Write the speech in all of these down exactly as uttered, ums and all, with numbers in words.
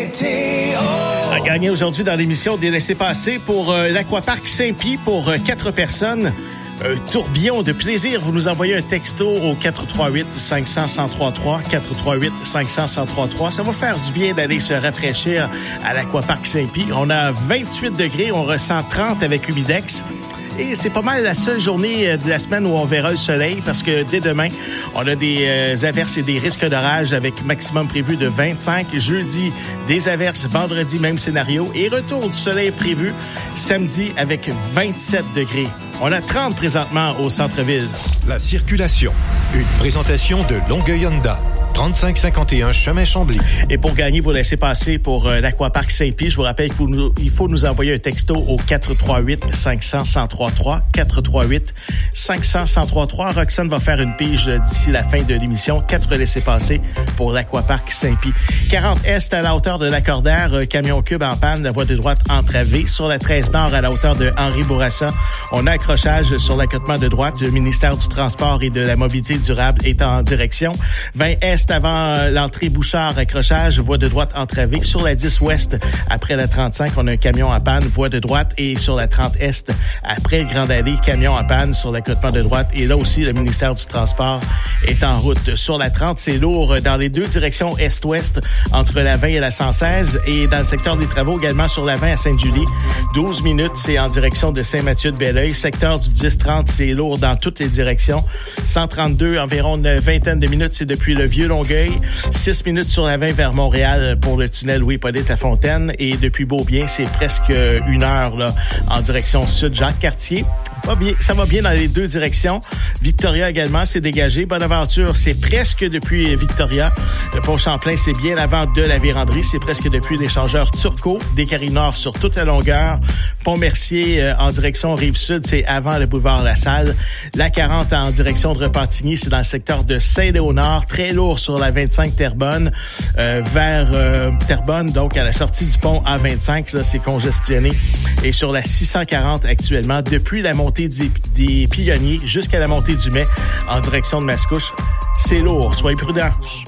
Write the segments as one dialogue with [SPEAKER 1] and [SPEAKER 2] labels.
[SPEAKER 1] météo.
[SPEAKER 2] A gagné aujourd'hui dans l'émission des laissez-passer pour euh, l'Aquapark Saint-Pie pour euh, quatre personnes. Un tourbillon de plaisir. Vous nous envoyez un texto au quatre trois huit cinq cents cent trente-trois, quatre trois huit cinq cents cent trente-trois. Ça va faire du bien d'aller se rafraîchir à l'Aquapark Saint-Pie. On a vingt-huit degrés, on ressent trente avec Humidex. Et c'est pas mal la seule journée de la semaine où on verra le soleil parce que dès demain, on a des euh, averses et des risques d'orage avec maximum prévu de vingt-cinq. Jeudi, des averses. Vendredi, même scénario. Et retour du soleil prévu samedi avec vingt-sept degrés. On a trente présentement au centre-ville.
[SPEAKER 3] La circulation. Une présentation de Longueuil Honda. trente-cinq cinquante et un chemin Chambly.
[SPEAKER 2] Et pour gagner, vous laissez passer pour euh, l'Aquapark Saint-Pie. Je vous rappelle qu'il faut nous, il faut nous envoyer un texto au quatre trois huit cinq cents cent trente-trois, quatre trois huit cinq cents cent trente-trois. Roxane va faire une pige d'ici la fin de l'émission. Quatre laissez passer pour l'Aquapark Saint-Pie. quarante Est à la hauteur de l'Accordaire, euh, camion cube en panne, la voie de droite entravée. Sur la treize Nord à la hauteur de Henri Bourassa, on a accrochage sur l'accotement de droite. Le ministère du Transport et de la Mobilité durable est en direction. vingt Est avant l'entrée Bouchard, accrochage, voie de droite entravée. Sur la dix Ouest, après la trente-cinq, on a un camion en panne, voie de droite. Et sur la trente Est, après le Grande Allée, camion en panne sur l'accotement de droite. Et là aussi, le ministère du Transport est en route. Sur la trente, c'est lourd dans les deux directions Est-Ouest, entre la vingt et la cent seize. Et dans le secteur des travaux, également sur la vingt à Sainte-Julie. douze minutes, c'est en direction de Saint-Mathieu-de-Belleuil. Secteur du dix trente, c'est lourd dans toutes les directions. cent trente-deux, environ une vingtaine de minutes, c'est depuis le Vieux-Longueuil. six minutes sur la vingt vers Montréal pour le tunnel Louis-Hippolyte à Fontaine. Et depuis Beaubien, c'est presque une heure là, en direction sud. Jacques-Cartier, va bien, ça va bien dans les deux directions. Victoria également, c'est dégagé. Bonaventure, c'est presque depuis Victoria. Le pont Champlain, c'est bien avant de la Vérandrie. C'est presque depuis l'échangeur Turcot. Des Carrés-Nord sur toute la longueur. Pont-Mercier euh, en direction Rive-Sud, c'est avant le boulevard La Salle. La quarante en direction de Repentigny, c'est dans le secteur de Saint-Léonard. Très lourd sur la vingt-cinq Terrebonne, euh, vers euh, Terrebonne, donc à la sortie du pont A vingt-cinq, là, c'est congestionné. Et sur la six cent quarante actuellement, depuis la montée des, des Pionniers jusqu'à la montée du Mai, en direction de Mascouche, c'est lourd. Soyez prudents.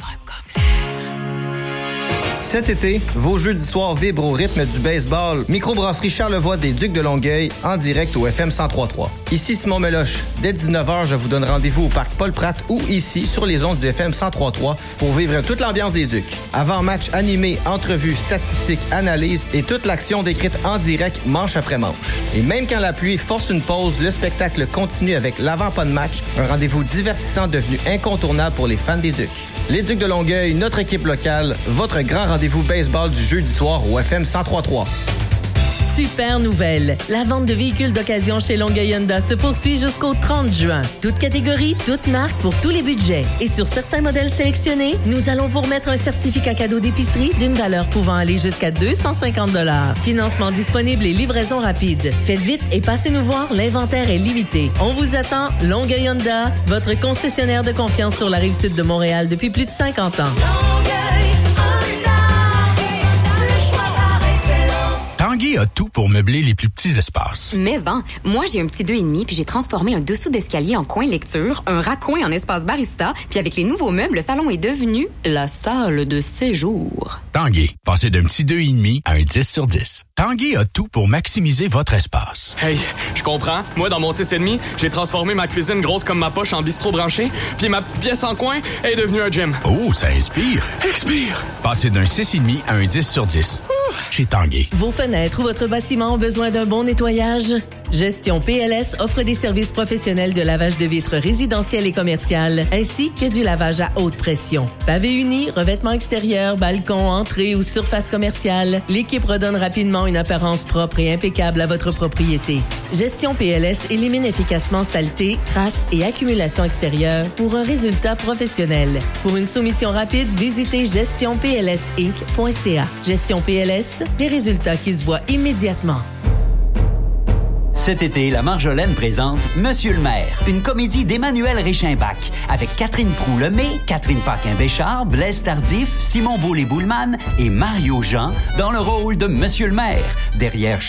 [SPEAKER 4] Cet été, vos jeudis soirs vibrent au rythme du baseball. Microbrasserie Charlevoix des Ducs de Longueuil, en direct au F M cent trois point trois. Ici Simon Meloche. Dès dix-neuf heures, je vous donne rendez-vous au Parc Paul-Pratte ou ici, sur les ondes du F M cent trois point trois, pour vivre toute l'ambiance des Ducs. Avant-match animé, entrevues, statistiques, analyses et toute l'action décrite en direct, manche après manche. Et même quand la pluie force une pause, le spectacle continue avec l'avant-pas de match, un rendez-vous divertissant devenu incontournable pour les fans des Ducs. Les Ducs de Longueuil, notre équipe locale, votre grand rendez-vous baseball du jeudi soir au F M cent trois point trois.
[SPEAKER 5] Super nouvelle! La vente de véhicules d'occasion chez Longueuil Honda se poursuit jusqu'au trente juin. Toute catégorie, toute marque pour tous les budgets. Et sur certains modèles sélectionnés, nous allons vous remettre un certificat cadeau d'épicerie d'une valeur pouvant aller jusqu'à deux cent cinquante dollars. Financement disponible et livraison rapide. Faites vite et passez nous voir, l'inventaire est limité. On vous attend, Longueuil Honda, votre concessionnaire de confiance sur la rive sud de Montréal depuis plus de cinquante ans.
[SPEAKER 6] Tanguy a tout pour meubler les plus petits espaces.
[SPEAKER 7] Mais bon, moi j'ai un petit deux et demi puis j'ai transformé un dessous d'escalier en coin lecture, un raccoin en espace barista, puis avec les nouveaux meubles, le salon est devenu la salle de séjour.
[SPEAKER 6] Tanguy, passez d'un petit deux et demi à un dix sur dix. Tanguy a tout pour maximiser votre espace.
[SPEAKER 8] Hey, je comprends. Moi, dans mon six et demi, j'ai transformé ma cuisine grosse comme ma poche en bistrot branché, puis ma petite pièce en coin est devenue un gym.
[SPEAKER 6] Oh, ça inspire.
[SPEAKER 8] Expire.
[SPEAKER 6] Passez d'un six et demi à un dix sur dix. Chez Tanguy.
[SPEAKER 5] Vos fenêtres ou votre bâtiment ont besoin d'un bon nettoyage? Gestion P L S offre des services professionnels de lavage de vitres résidentielles et commerciales, ainsi que du lavage à haute pression. Pavé uni, revêtement extérieur, balcon, entrée ou surface commerciale, l'équipe redonne rapidement une apparence propre et impeccable à votre propriété. Gestion P L S élimine efficacement saleté, traces et accumulation extérieure pour un résultat professionnel. Pour une soumission rapide, visitez gestion p l s inc point c a. Gestion P L S, des résultats qui se voient immédiatement.
[SPEAKER 9] Cet été, la Marjolaine présente Monsieur le maire, une comédie d'Emmanuel Réchimbach avec Catherine Proulx-Lemay, Catherine Paquin-Béchard, Blaise Tardif, Simon Boulay-Boulman et Mario Jean dans le rôle de Monsieur le maire. Derrière